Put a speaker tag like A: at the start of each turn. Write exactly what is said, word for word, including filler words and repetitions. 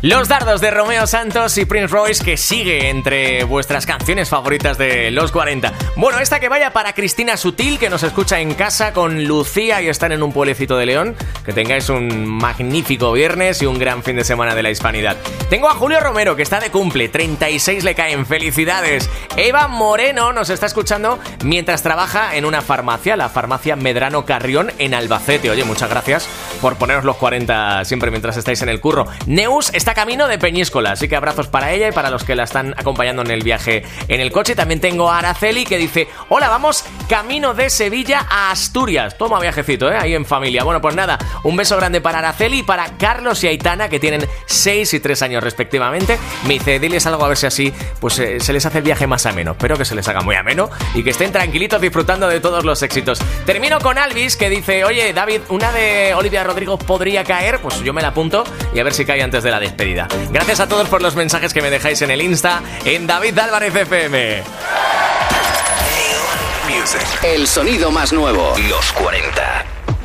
A: Los dardos de Romeo Santos y Prince Royce, que sigue entre vuestras canciones favoritas de los cuarenta. Bueno, esta que vaya para Cristina Sutil, que nos escucha en casa con Lucía y están en un pueblecito de León. Que tengáis un magnífico viernes y un gran fin de semana de la hispanidad. Tengo a Julio Romero, que está de cumple, treinta y seis le caen, felicidades. Eva Moreno nos está escuchando mientras trabaja en una farmacia, la farmacia Medrano Carrión en Albacete. Oye, muchas gracias por poneros los cuarenta siempre mientras estáis en el curro. Neus está camino de Peñíscola, así que abrazos para ella y para los que la están acompañando en el viaje en el coche. También tengo a Araceli, que dice: hola, vamos camino de Sevilla a Asturias. Toma viajecito, ¿eh? Ahí en familia. Bueno, pues nada, un beso grande para Araceli y para Carlos y Aitana, que tienen seis y tres años respectivamente. Me dice: diles algo a ver si así pues eh, se les hace el viaje más ameno. Espero que se les haga muy ameno y que estén tranquilitos disfrutando de todos los éxitos. Termino con Alvis, que dice: oye, David, una de Olivia Rodrigo podría caer. Pues yo me la apunto y a ver si cae antes de la despedida. Gracias a todos por los mensajes que me dejáis en el Insta, en David Álvarez F M.
B: El sonido más nuevo, los cuarenta.